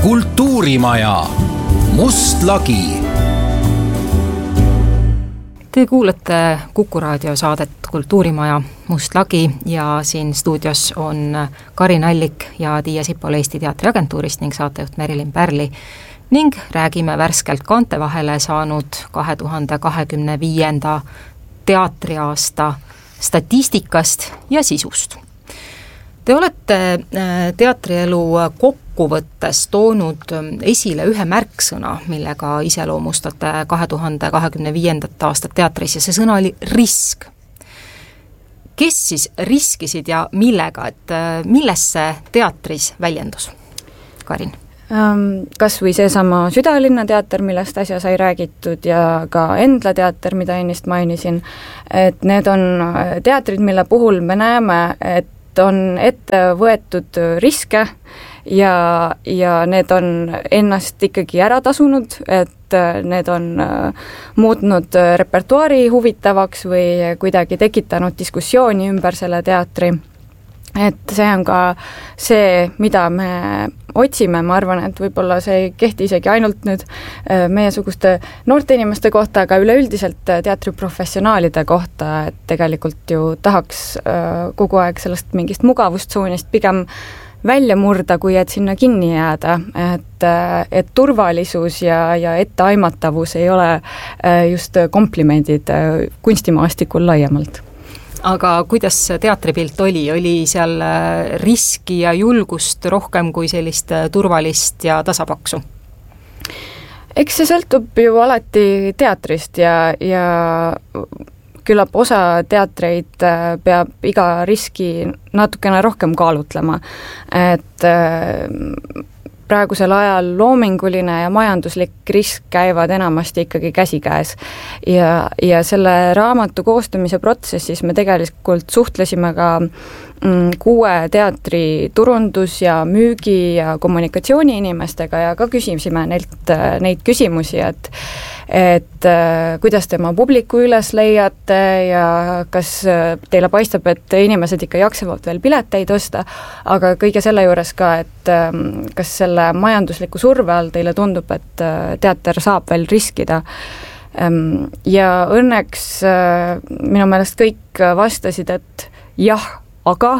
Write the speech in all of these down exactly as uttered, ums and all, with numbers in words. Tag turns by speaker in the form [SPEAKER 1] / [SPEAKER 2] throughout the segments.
[SPEAKER 1] kultuurimaja Must lagi.
[SPEAKER 2] Te kuulate Kuku raadio saadet Kultuurimaja Must lagi ja siin stuudios on Karin Allik ja Tiia Sipol Eesti Teatriagentuurist ning saatejuht Merilin Pärli ning räägime värskelt kaante vahele saanud kahe tuhande kahekümne viienda teatriaasta statistikast ja sisust. Te olete teatrielu kokkuvõttes toonud esile ühe märksõna, millega iseloomustate kahe tuhande kahekümne viiendat aastat teatris ja see sõna oli risk. Kes siis riskisid ja millega, et milles see teatris väljendus? Karin?
[SPEAKER 3] Kas või seesama Südalinna teater, millest äsja sai räägitud ja ka Endla teater, mida ennist mainisin, et need on teatrid, mille puhul me näeme, et on ette võetud riske ja, ja need on ennast ikkagi ära tasunud, et need on muutnud repertuaari huvitavaks või kuidagi tekitanud diskussiooni ümber selle teatri. Et see on ka see, mida me otsime, ma arvan, et võib-olla see ei kehti isegi ainult nüüd meiesuguste noorte inimeste kohta, aga üleüldiselt teatriprofessionaalide kohta, et tegelikult ju tahaks kogu aeg sellest mingist mugavustsoonist pigem välja murda, kui et sinna kinni jääda, et, et turvalisus ja, ja etteaimatavus ei ole just komplimendid kunstimaastikul laiemalt.
[SPEAKER 2] Aga kuidas teatripilt oli? Oli seal riski ja julgust rohkem kui sellist turvalist ja tasapaksu?
[SPEAKER 3] Eks see sõltub ju alati teatrist ja, ja küllap osa teatreid peab iga riski natukene rohkem kaalutlema, et praegusel ajal loominguline ja majanduslik risk käivad enamasti ikkagi käsikäes. Ja, ja selle raamatu koostamise protsessis me tegelikult suhtlesime ka mm, kuue teatri turundus- ja müügi- ja kommunikatsiooni inimestega ja ka küsisime neilt neid küsimusi, et et äh, kuidas te oma publiku üles leiate ja kas äh, teile paistab, et inimesed ikka jaksavad veel pileteid osta, aga kõige selle juures ka, et äh, kas selle majandusliku surve all teile tundub, et äh, teater saab veel riskida. Ähm, ja õnneks äh, minu meelest kõik vastasid, et jah, aga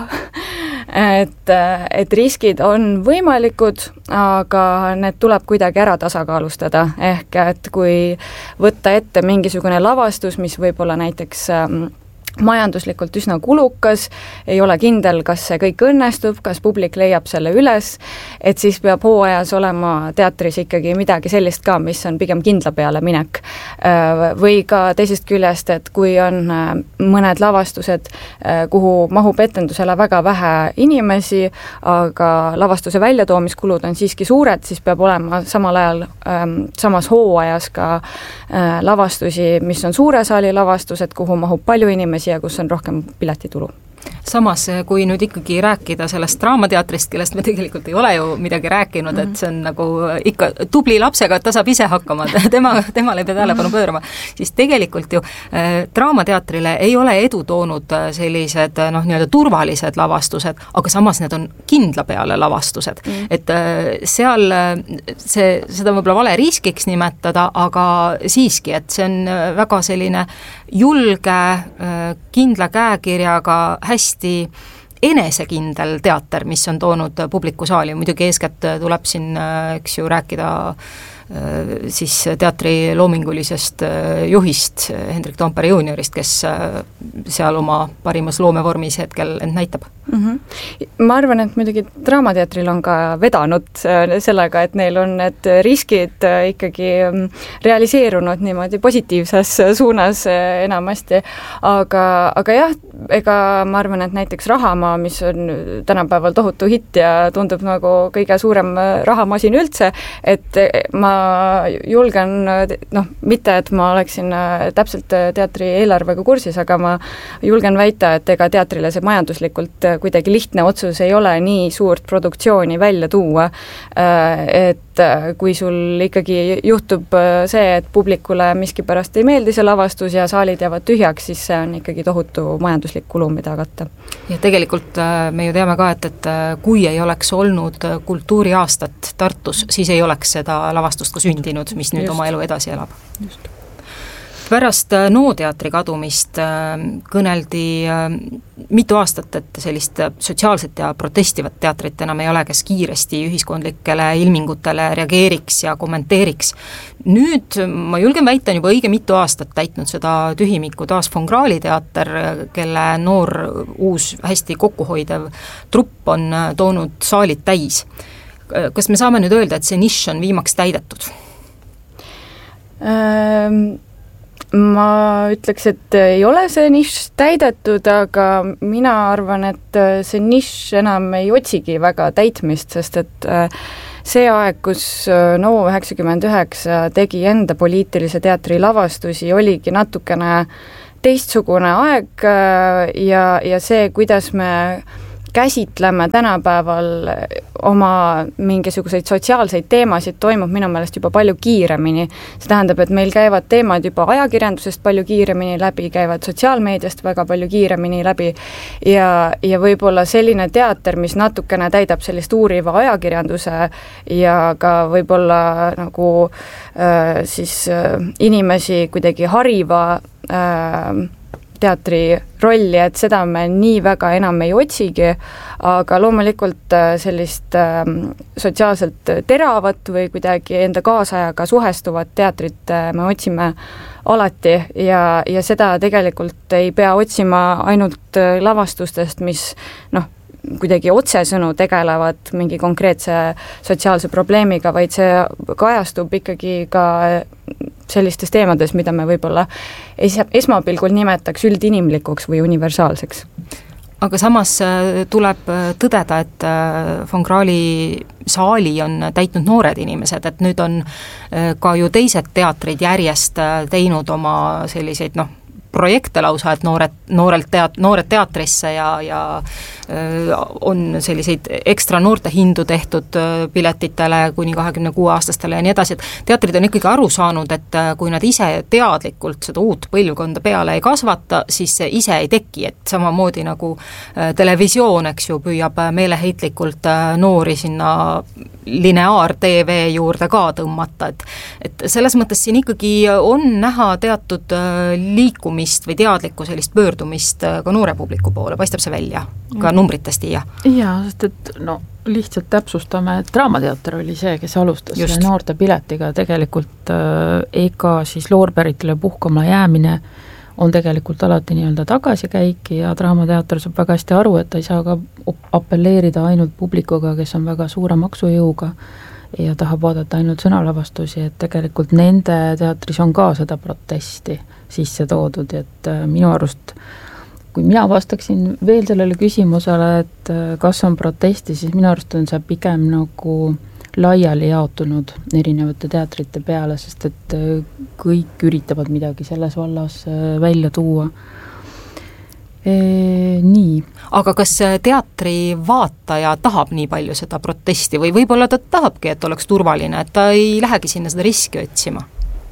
[SPEAKER 3] et, et riskid on võimalikud, aga need tuleb kuidagi ära tasakaalustada, ehk et kui võtta ette mingisugune lavastus, mis võib-olla näiteks majanduslikult üsna kulukas, ei ole kindel, kas see kõik õnnestub, kas publik leiab selle üles, et siis peab hooajas olema teatris ikkagi midagi sellist ka, mis on pigem kindla peale minek. Või ka teisest küljest, et kui on mõned lavastused, kuhu mahub etendusele väga vähe inimesi, aga lavastuse väljatoomiskulud on siiski suured, siis peab olema samal ajal samas hooajas ka lavastusi, mis on suure saali lavastused, kuhu mahub palju inimesi ja kus on rohkem piletitulu.
[SPEAKER 2] Samas, kui nüüd ikkagi rääkida sellest draamateatrist, kellest me tegelikult ei ole ju midagi rääkinud, et see on nagu ikka tubli lapsega, et ta saab ise hakkama, tema, temale ei pea tähelepanu pöörama, siis tegelikult ju äh, draamateatrile ei ole edu toonud sellised noh, nii-öelda turvalised lavastused, aga samas need on kindla peale lavastused. Mm. Et äh, seal see, seda võib-olla vale riskiks nimetada, aga siiski, et see on väga selline julge, äh, kindla käekirjaga hästi enesekindel teater, mis on toonud publiku saali. Muidugi eeskätt tuleb siin, eks ju, rääkida siis teatri loomingulisest juhist Hendrik Toompere juuniorist, kes seal oma parimas loomevormis hetkel end näitab.
[SPEAKER 3] Mm-hmm. Ma arvan, et muidugi draamateatril on ka vedanud sellega, et neil on need riskid ikkagi realiseerunud niimoodi positiivses suunas enamasti, aga, aga jah, ega ma arvan, et näiteks Rahamaa, mis on tänapäeval tohutu hitt ja tundub nagu kõige suurem rahamasin üldse, et ma julgen, noh, mitte et ma oleksin täpselt teatri eelarvega kursis, aga ma julgen väita, et ega teatrile see majanduslikult kuidagi lihtne otsus ei ole nii suurt produktsiooni välja tuua, et et kui sul ikkagi juhtub see, et publikule miskipärast ei meeldi see lavastus ja saalid jäävad tühjaks, siis see on ikkagi tohutu majanduslik kulu, mida katta.
[SPEAKER 2] Ja tegelikult me ju teame ka, et, et kui ei oleks olnud kultuuriaastat Tartus, siis ei oleks seda lavastust ka sündinud, mis nüüd Just. oma elu edasi elab. Just. Pärast NO teatri kadumist kõneldi mitu aastat, et sellist sotsiaalset ja protestivat teatrit enam ei ole, kes kiiresti ühiskondlikele ilmingutele reageeriks ja kommenteeriks. Nüüd ma julgen väita, on juba õige mitu aastat täitnud seda tühimikku taas von Krahli teater, kelle noor, uus, hästi kokkuhoidev trupp on toonud saalid täis. Kas me saame nüüd öelda, et see nišš on viimaks täidetud?
[SPEAKER 3] Ähm... Ma ütleks, et ei ole see nišš täidetud, aga mina arvan, et see nišš enam ei otsigi väga täitmist, sest et see aeg, kus NO üheksakümmend üheksa tegi enda poliitilise teatri lavastusi, oligi natukene teistsugune aeg ja, ja see, kuidas me käsitleme tänapäeval oma mingisuguseid sotsiaalseid teemasid, toimub minu meelest juba palju kiiremini. See tähendab, et meil käivad teemad juba ajakirjandusest palju kiiremini läbi, käivad sotsiaalmeediast väga palju kiiremini läbi ja, ja võib-olla selline teater, mis natukene täidab sellist uuriva ajakirjanduse ja ka võib-olla nagu äh, siis äh, inimesi kuidagi hariva äh, teatri rolli, et seda me nii väga enam ei otsigi, aga loomulikult sellist sotsiaalselt teravat või kuidagi enda kaasajaga suhestuvat teatrit me otsime alati ja, ja seda tegelikult ei pea otsima ainult lavastustest, mis noh, kuidagi otsesõnu tegelevad mingi konkreetse sotsiaalse probleemiga, vaid see kajastub ikkagi ka sellistes teemades, mida me võib-olla es- esmapilgul nimetaks üldinimlikuks või universaalseks.
[SPEAKER 2] Aga samas tuleb tõdeda, et von Krahli saali on täitnud noored inimesed, et nüüd on ka ju teised teatrid järjest teinud oma selliseid noh, projekte lausa, et noored, noorelt teat-, noored teatrisse ja, ja öö, on selliseid ekstra noorte hindu tehtud öö, piletitele kuni kahekümne kuue aastastele ja nii edasi, et teatrid on ikkagi aru saanud, et kui nad ise teadlikult seda uut põlvkonda peale ei kasvata, siis see ise ei teki, et samamoodi nagu öö, televisioon, eks ju, püüab meeleheitlikult öö, noori sinna lineaar-T V juurde ka tõmmata, et, et selles mõttes siin ikkagi on näha teatud öö, liikumist või teadlikku sellist pöördumist ka noore publiku poole, paistab see välja, ka numbritest ja.
[SPEAKER 4] Jaa, sest et no lihtsalt täpsustame, et Draamateater oli see, kes alustas Just. selle noorte piletiga, tegelikult äh, ega siis loorberitele puhkama jäämine on tegelikult alati nii-öelda tagasikäik ja Draamateater saab väga hästi aru, et ta ei saa ka apelleerida ainult publikuga, kes on väga suure maksujõuga ja tahab vaadata ainult sõnalavastusi, et tegelikult nende teatris on ka seda protesti sisse toodud, et minu arust, kui mina vastaksin veel sellele küsimusele, et kas on protesti, siis minu arust on see pigem nagu laiali jaotunud erinevate teatrite peale, sest et kõik üritavad midagi selles vallas välja tuua. E, nii.
[SPEAKER 2] Aga kas teatri vaataja tahab nii palju seda protesti või võib-olla ta tahabki, et oleks turvaline, et ta ei lähegi sinna seda riski otsima?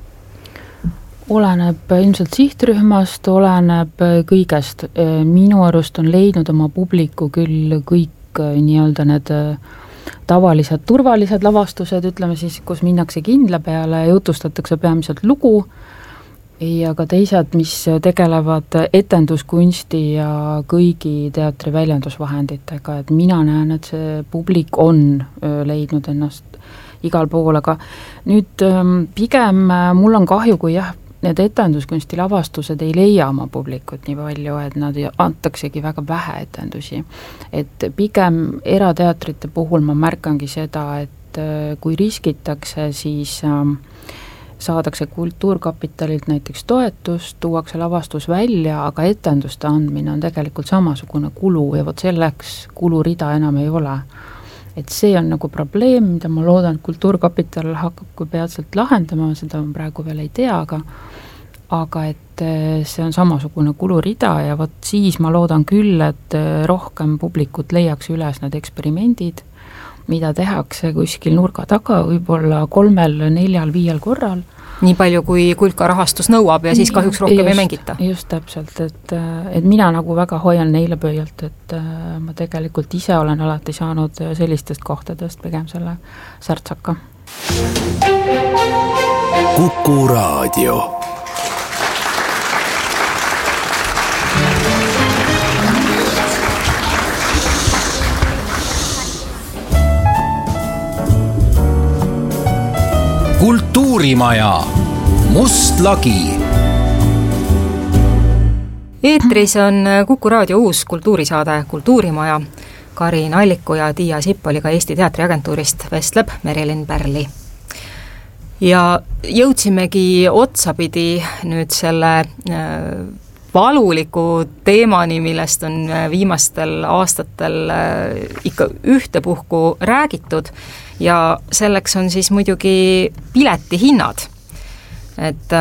[SPEAKER 4] Oleneb ilmselt sihtrühmast, oleneb kõigest. Minu arust on leidnud oma publiku küll kõik nii-öelda need tavalised turvalised lavastused, ütleme siis, kus minnakse kindla peale, jutustatakse peamiselt lugu ja ka teised, mis tegelevad etenduskunsti ja kõigi teatri väljendusvahenditega, et mina näen, et see publik on leidnud ennast igal pool, aga nüüd pigem mul on kahju, kui jah, need etenduskunsti lavastused ei leia oma publikut nii palju, et nad antaksegi väga vähe etendusi. Et pigem erateatrite puhul ma märkangi seda, et kui riskitakse, siis saadakse kultuurkapitalilt näiteks toetust, tuuakse lavastus välja, aga etenduste andmine on tegelikult samasugune kulu ja vot selleks kulurida enam ei ole. Et see on nagu probleem, mida ma loodan, et kultuurkapital hakkab kui peatselt lahendama, seda ma praegu veel ei tea, aga aga et see on samasugune kulurida ja vot siis ma loodan küll, et rohkem publikut leiaks üles need eksperimendid, mida tehakse kuskil nurga taga, võib-olla kolmel, neljal, viiel korral.
[SPEAKER 2] Nii palju, kui kulka rahastus nõuab ja siis kahjuks rohkem
[SPEAKER 4] just,
[SPEAKER 2] ei mängita.
[SPEAKER 4] Just täpselt, et, et mina nagu väga hoian neile pöialt, et ma tegelikult ise olen alati saanud sellistest kohtadest pigem selle särtsaka.
[SPEAKER 1] Kuku Raadio. Kultuurimaja. Must lagi.
[SPEAKER 2] Eetris on Kuku Raadio uus kultuurisaade Kultuurimaja. Karin Alliku ja Tiia Sippoliga Eesti Teatriagentuurist vestleb Merilin Pärli. Ja jõudsimegi otsapidi nüüd selle valuliku teemani, millest on viimastel aastatel ikka ühtepuhku räägitud, ja selleks on siis muidugi piletihinnad. Et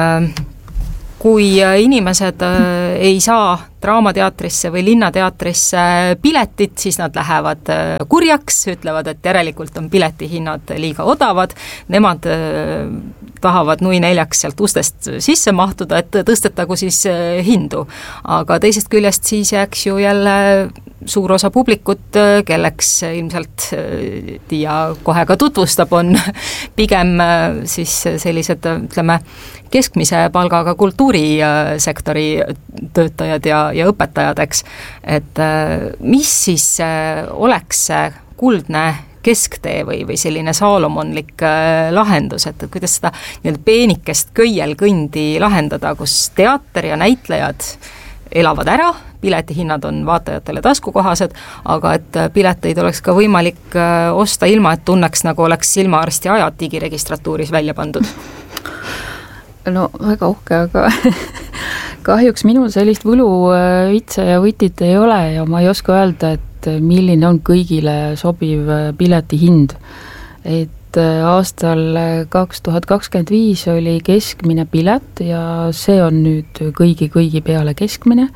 [SPEAKER 2] kui inimesed ei saa draamateatrisse või linnateatrisse piletit, siis nad lähevad kurjaks, ütlevad, et järelikult on piletihinnad liiga odavad, nemad tahavad nui neljaks sealt ustest sisse mahtuda, et tõstetagu siis hindu. Aga teisest küljest siis jääks ju jälle suur osa publikut, kelleks ilmselt Tiia kohe ka tutvustab, on pigem siis sellised, ütleme, keskmise palgaga kultuurisektori töötajad ja, ja õpetajad, eks. Et mis siis oleks see kuldne kesktee või, või selline saalomonlik lahendus, et kuidas seda nii-öelda peenikest köielkõndi lahendada, kus teater ja näitlejad elavad ära, piletihinnad on vaatajatele taskukohased, aga et pileteid oleks ka võimalik osta ilma, et tunneks, nagu oleks silmaarsti ajad digiregistratuuris välja pandud.
[SPEAKER 4] No väga uhke, aga kahjuks minul sellist võlu vitse ja võtit ei ole ja ma ei oska öelda, et milline on kõigile sobiv piletihind. Et aastal kaks tuhat kakskümmend viis oli keskmine pilet ja see on nüüd kõigi-kõigi peale keskmine.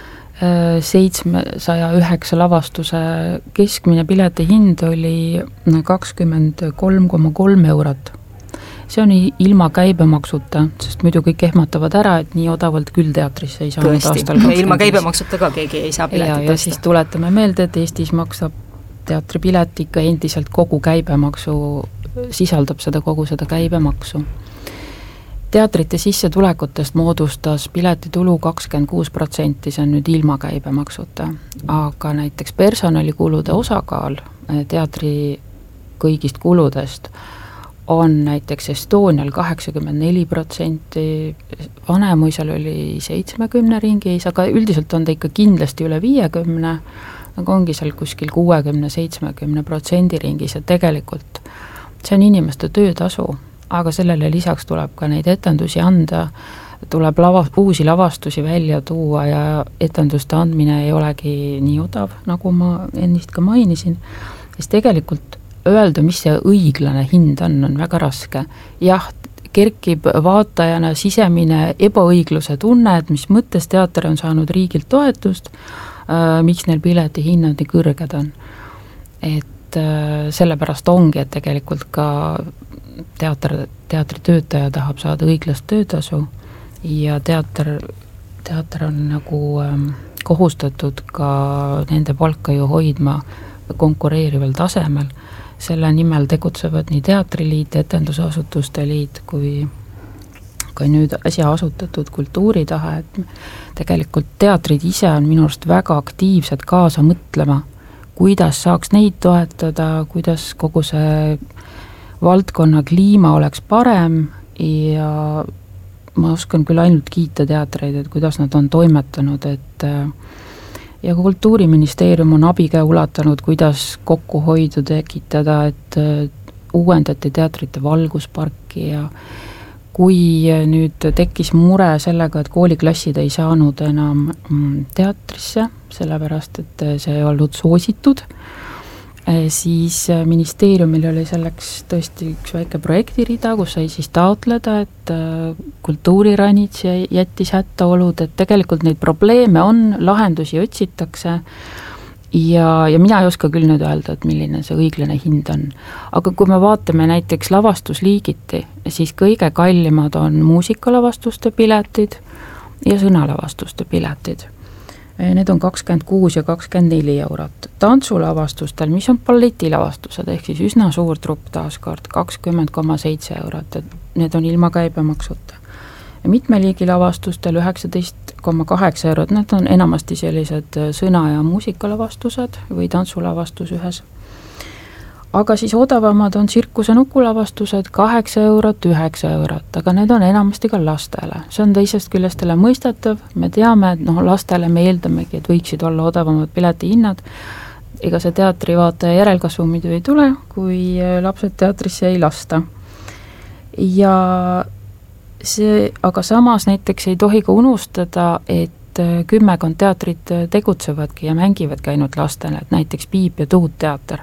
[SPEAKER 4] seitsmesaja üheksa lavastuse keskmine piletihind oli kakskümmend kolm koma kolm eurot. See on ilma käibemaksuta, sest muidu kõik ehmatavad ära, et nii odavalt küll teatrisse ei saanud
[SPEAKER 2] Tõesti.
[SPEAKER 4] aastal kakskümmend viis.
[SPEAKER 2] Ilma käibemaksuta ka keegi ei saa piletit
[SPEAKER 4] ja,
[SPEAKER 2] tõsta.
[SPEAKER 4] Ja siis tuletame meelde, et Eestis maksab teatripilet ikka endiselt kogu käibemaksu, sisaldab seda kogu seda käibemaksu. Teatrite sissetulekutest moodustas piletitulu kakskümmend kuus protsenti, see on nüüd ilma käibemaksuta, aga näiteks personalikulude osakaal teatri kõigist kuludest on näiteks Estonial kaheksakümmend neli protsenti, Vanemuisal oli seitsmekümne ringis, aga üldiselt on ta ikka kindlasti üle viiekümne, aga ongi seal kuskil kuuekümne seitsmekümne protsendi ringis, et tegelikult see on inimeste töötasu, aga sellele lisaks tuleb ka neid etendusi anda, tuleb lava, uusi lavastusi välja tuua ja etenduste andmine ei olegi nii odav, nagu ma ennist ka mainisin, siis tegelikult öelda, mis see õiglane hind on, on väga raske. Jah, kerkib vaatajana sisemine ebaõigluse tunne, et mis mõttes teater on saanud riigilt toetust, äh, miks neil pileti hinnad nii kõrged on. Et äh, sellepärast ongi, et tegelikult ka teater, teatritöötaja tahab saada õiglast töötasu ja teater, teater on nagu ähm, kohustatud ka nende palka ju hoidma konkureerival tasemel. Selle nimel tegutsevad nii teatriliit, etendusasutuste liit kui, kui nüüd äsja asutatud kultuuritahe, et tegelikult teatrid ise on minu arust väga aktiivsed kaasa mõtlema, kuidas saaks neid toetada, kuidas kogu see valdkonna kliima oleks parem ja ma oskan küll ainult kiita teatreid, et kuidas nad on toimetanud, et ja Kultuuriministeerium on abikäe ulatanud, kuidas kokkuhoidu tekitada, et uuendati teatrite valgusparki ja kui nüüd tekkis mure sellega, et kooliklassid ei saanud enam teatrisse, sellepärast et see ei olnud soositud, siis ministeeriumil oli selleks tõesti üks väike projektirida, kus sai siis taotleda, et kultuuriranits jättis hättaolud, et tegelikult neid probleeme on, lahendusi otsitakse ja, ja mina ei oska küll nüüd öelda, et milline see õiglane hind on. Aga kui me vaatame näiteks lavastusliigiti, siis kõige kallimad on muusikalavastuste piletid ja sõnalavastuste piletid. Need on kakskümmend kuus ja kakskümmend neli eurot. Tantsulavastustel, mis on balletilavastused, ehk siis üsna suur trupp taaskord, kakskümmend koma seitse eurot, et need on ilma käibemaksuta. Ja mitme liigi lavastustel üheksateist koma kaheksa eurot, need on enamasti sellised sõna- ja muusikalavastused või tantsulavastus ühes. Aga siis odavamad on tsirkuse nukulavastused kaheksa eurot, üheksa eurot, aga need on enamasti ka lastele. See on teisest küljestele mõistetav, me teame, et noh, lastele me eeldamegi, et võiksid olla odavamad piletihinnad, ega see teatrivaataja järelkasvu muidu ei tule, kui lapsed teatrisse ei lasta. Ja see, aga samas näiteks ei tohi ka unustada, et kümmekond teatrit tegutsevadki ja mängivadki ainult lastele, et näiteks Piip ja Tuut teater,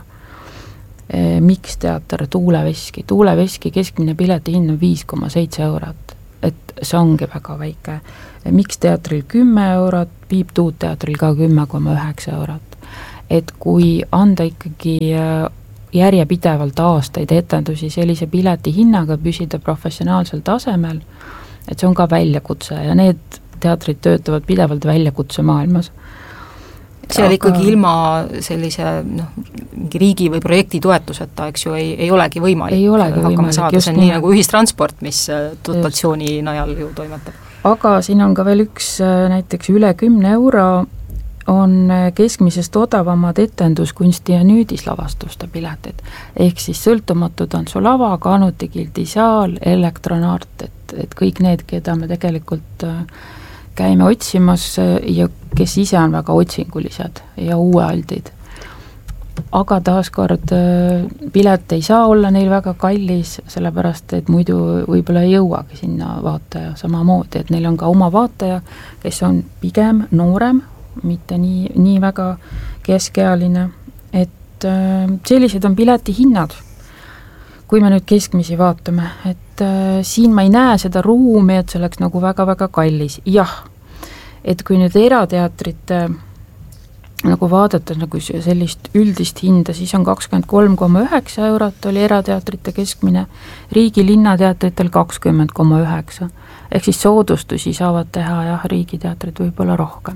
[SPEAKER 4] Miks teater, Tuuleveski, Tuuleveski keskmine pileti hind on viis koma seitse eurot, et see ongi väga väike. Miks teatril kümme eurot, Piip Tuut teatril ka kümme koma üheksa eurot. Et kui anda ikkagi järjepidevalt aastaid etendusi sellise pileti hinnaga püsida professionaalsel tasemel, et see on ka väljakutse ja need teatrid töötavad pidevalt väljakutse maailmas.
[SPEAKER 2] Seal aga... ikkagi ilma sellise noh, mingi riigi või projekti toetuseta, eks ju, ei, ei olegi võimalik
[SPEAKER 4] ei olegi võimalik,
[SPEAKER 2] saada, see on nii nagu ühistransport, mis dotatsiooni just najal ju toimetab.
[SPEAKER 4] Aga siin on ka veel üks näiteks üle kümne euro on keskmisest odavamad etenduskunsti ja nüüdislavastuste piletid, ehk siis sõltumatu tantsulava, Kanuti saal, Elektronart, et, et kõik need, keda me tegelikult käime otsimas ja kes ise on väga otsingulised ja uuealdid. Aga taaskord pilet ei saa olla neil väga kallis, sellepärast et muidu võib-olla ei jõuagi sinna vaataja samamoodi, et neil on ka oma vaataja, kes on pigem noorem, mitte nii, nii väga keskealine, et sellised on pileti hinnad. Kui me nüüd keskmisi vaatame, et äh, siin ma ei näe seda ruumi, et see oleks nagu väga-väga kallis. Jah, et kui nüüd erateatrit äh, nagu vaadata nagu sellist üldist hinda, siis on kakskümmend kolm koma üheksa eurot oli erateatrite keskmine, riigi linnateatritel kakskümmend koma üheksa. Ehk siis soodustusi saavad teha jah, riigiteatrid võib-olla rohkem.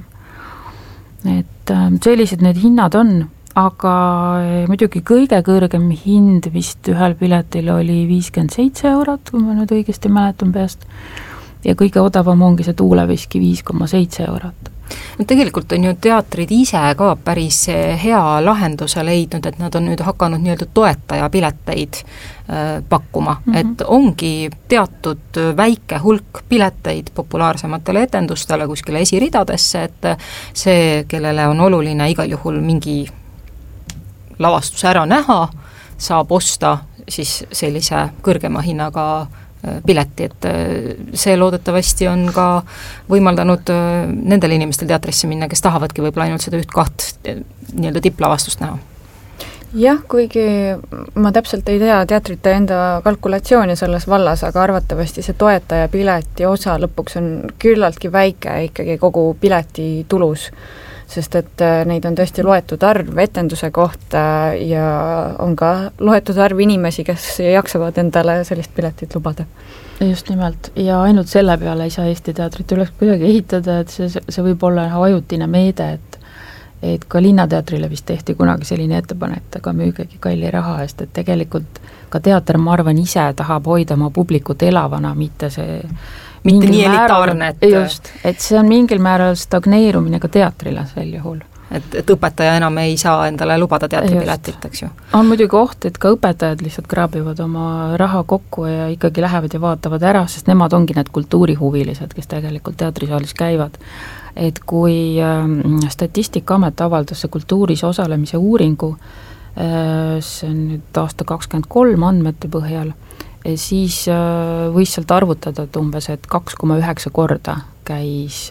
[SPEAKER 4] Et äh, sellised need hinnad on, aga muidugi kõige kõrgem hind vist ühel piletil oli viiskümmend seitse eurot, kui ma nüüd õigesti mäletan peast, ja kõige odavam ongi see Tuuleveski viis koma seitse eurot.
[SPEAKER 2] No tegelikult on ju teatrid ise ka päris hea lahenduse leidnud, et nad on nüüd hakanud nii-öelda toetaja pileteid äh, pakkuma, mm -hmm. et ongi teatud väike hulk pileteid populaarsematele etendustele kuskile esiridadesse, et see, kellele on oluline igal juhul mingi lavastus ära näha, saab osta siis sellise kõrgema hinnaga pileti, et see loodetavasti on ka võimaldanud nendel inimestel teatrisse minna, kes tahavadki võib-olla ainult seda üht kaht nii-öelda tipplavastust näha.
[SPEAKER 3] Jah, kuigi ma täpselt ei tea teatrite enda kalkulatsiooni selles vallas, aga arvatavasti see toetaja pileti osa lõpuks on küllaltki väike ikkagi kogu pileti tulus, sest et neid on tõesti loetud arv etenduse kohta ja on ka loetud arv inimesi, kes jaksavad endale sellist piletit lubada.
[SPEAKER 4] Just nimelt, ja ainult selle peale ei saa Eesti teatrit üles kuidagi ehitada, et see, see võib olla ajutine meede, et, et ka linnateatrile vist tehti kunagi selline ettepanek, aga müügegi kalli raha eest, et tegelikult ka teater, ma arvan, ise tahab hoida oma publikut elavana, mitte see
[SPEAKER 2] mitte nii elitaarne,
[SPEAKER 4] et just, et see on mingil määral stagneerumine ka teatrile sel juhul.
[SPEAKER 2] Et, et õpetaja enam ei saa endale lubada teatripiletit, eks ju.
[SPEAKER 4] On muidugi oht, et ka õpetajad lihtsalt kraabivad oma raha kokku ja ikkagi lähevad ja vaatavad ära, sest nemad ongi need kultuurihuvilised, kes tegelikult teatrisaalis käivad. Et kui äh, Statistikaamet avaldas see kultuuris osalemise uuringu, äh, see on nüüd aasta kakskümmend kolm andmete põhjal, siis võis sealt arvutada, et umbes, et kaks koma üheksa korda käis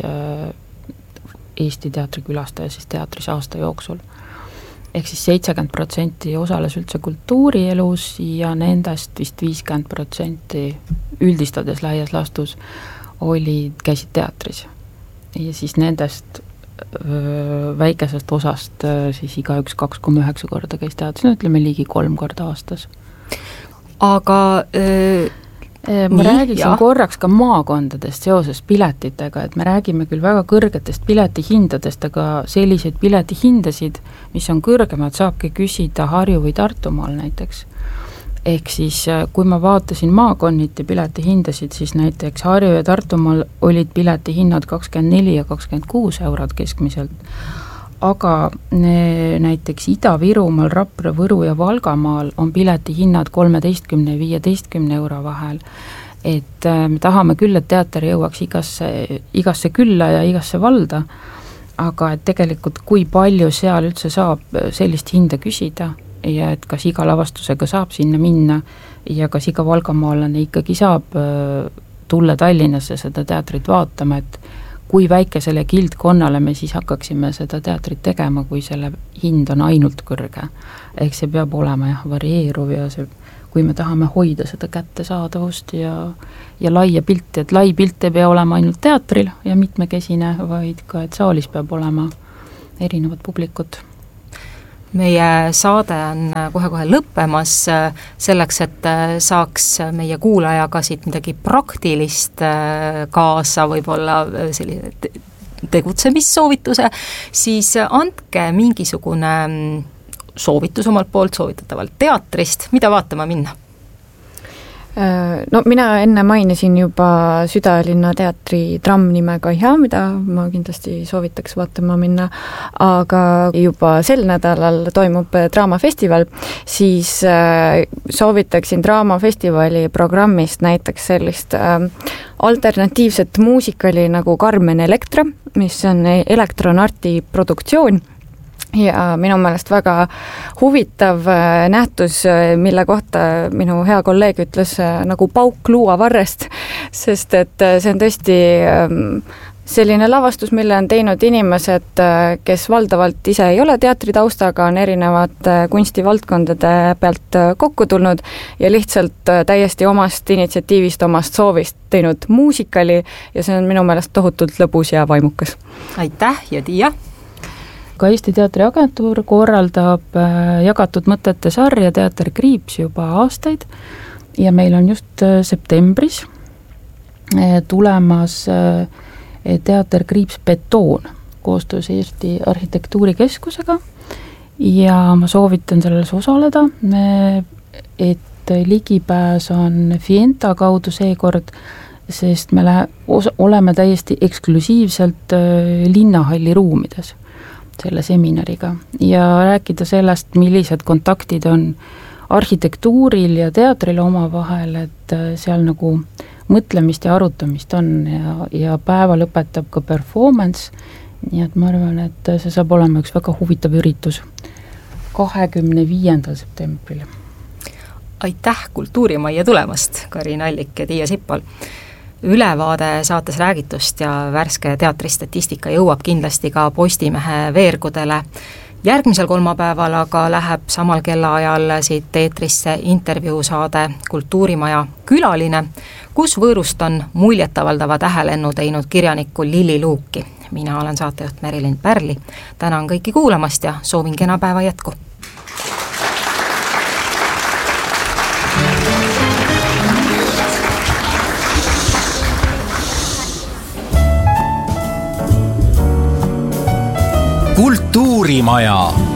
[SPEAKER 4] Eesti teatrikülastaja siis teatris aasta jooksul. Ehk siis seitsekümmend protsenti osales üldse kultuurielus ja nendest vist viiskümmend protsenti üldistades laias laastus oli, käisid teatris. Ja siis nendest väikesest osast siis igaüks kaks koma üheksa korda käis teatris, no ütleme ligi kolm korda aastas.
[SPEAKER 2] Aga öö,
[SPEAKER 4] ma nii, räägiksin jah. korraks ka maakondadest seoses piletitega, et me räägime küll väga kõrgetest piletihindadest, aga selliseid piletihindasid, mis on kõrgemad, saabki küsida Harju või Tartumaal näiteks. Ehk siis, kui ma vaatasin maakonniti piletihindasid, siis näiteks Harju ja Tartumaal olid piletihinnad kakskümmend neli ja kakskümmend kuus eurot keskmiselt, aga näiteks Ida-Virumaal, Rapla, Võru ja Valgamaal on piletihinnad kolmeteistkümne ja viieteistkümne euro vahel. Et me tahame küll, et teater jõuaks igasse, igasse külla ja igasse valda, aga et tegelikult kui palju seal üldse saab sellist hinda küsida, ja et kas iga lavastusega saab sinna minna ja kas iga valgamaalane ikkagi saab tulla Tallinnasse seda teatrit vaatama, et kui väikesele kildkonnale me siis hakkaksime seda teatrit tegema, kui selle hind on ainult kõrge. Ehk see peab olema jah, varieeruv ja see, kui me tahame hoida seda kättesaadavust ja, ja laia pilti, et lai pilt ei pea olema ainult teatril ja mitmekesine, vaid ka, et saalis peab olema erinevad publikud.
[SPEAKER 2] Meie saade on kohe-kohe lõppemas, selleks, et saaks meie kuulajaga siit midagi praktilist kaasa, võib-olla sellise tegutsemissoovituse, siis andke mingisugune soovitus omalt poolt, soovitatavalt teatrist, mida vaatama minna?
[SPEAKER 3] No mina enne mainisin juba Südalinna teatri Tramm nimega Hea, mida ma kindlasti soovitaks vaatama minna, aga juba sel nädalal toimub draamafestival, siis soovitaksin draamafestivali programmist näiteks sellist alternatiivset muusikali nagu Carmen Electra, mis on elektronarti produktsioon, ja minu meelest väga huvitav nähtus, mille kohta minu hea kolleeg ütles nagu pauk luuavarrest, sest et see on tõesti selline lavastus, mille on teinud inimesed, kes valdavalt ise ei ole teatritaustaga, on erinevad kunstivaldkondade pealt kokku tulnud ja lihtsalt täiesti omast initsiatiivist, omast soovist teinud muusikali ja see on minu meelest tohutult lõbus ja vaimukas.
[SPEAKER 2] Aitäh ja Tiia!
[SPEAKER 4] Ka Eesti Teatriagentuur korraldab jagatud mõtete sarja Teater Kriips juba aastaid ja meil on just septembris tulemas Teater Kriips Betoon koostöös Eesti Arhitektuurikeskusega ja ma soovitan selles osaleda, et ligipääs on Fienta kaudu seekord, sest me lähe, os, oleme täiesti eksklusiivselt linnahalli ruumides selle seminariga ja rääkida sellest, millised kontaktid on arhitektuuril ja teatril oma vahel, et seal nagu mõtlemist ja arutamist on ja, ja päeva lõpetab ka performance, nii et ma arvan, et see saab olema üks väga huvitav üritus kahekümne viiendal septembril.
[SPEAKER 2] Aitäh Kultuurimajja tulemast, Karin Allik ja Tiia Sippal! Ülevaade saates räägitust ja värske teatristatistika jõuab kindlasti ka Postimehe veergudele. Järgmisel kolmapäeval aga läheb samal kellaajal siit eetrisse intervjuusaade Kultuurimaja külaline, kus võõrust on muljetavaldava tähelennu teinud kirjaniku Lilli Luuki. Mina olen saatejuht Merilin Pärli. Tänan kõiki kuulamast ja soovin kena päeva jätku.
[SPEAKER 1] Kultuurimaja.